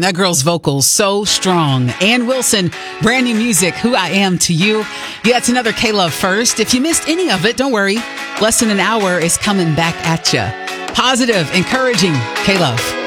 That girl's vocals so strong. Ann Wilson, brand new music, Who I Am to You. Yeah, it's another K-Love First. If you missed any of it, don't worry. Less than an hour is coming back at you. Positive, encouraging K-Love.